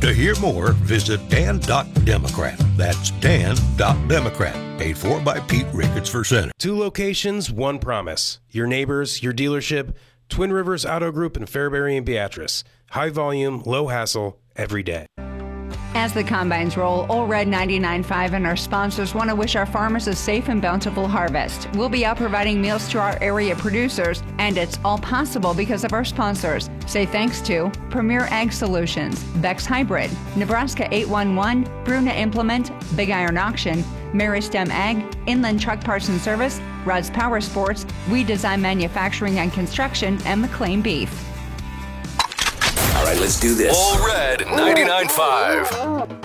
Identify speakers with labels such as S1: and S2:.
S1: To hear more, visit dan.democrat. That's dan.democrat. Paid for by Pete Ricketts for Senate.
S2: 2 locations, 1 promise. Your neighbors, your dealership, Twin Rivers Auto Group in Fairbury and Beatrice. High volume, low hassle, every day.
S3: As the combines roll, Old Red 99.5 and our sponsors want to wish our farmers a safe and bountiful harvest. We'll be out providing meals to our area producers, and it's all possible because of our sponsors. Say thanks to Premier Ag Solutions, Bex Hybrid, Nebraska 811, Bruna Implement, Big Iron Auction, Mary Stem Ag, Inland Truck Parts and Service, Rudd's Power Sports, We Design Manufacturing and Construction, and McLean Beef.
S4: All right, let's do this.
S5: All Red 99.5.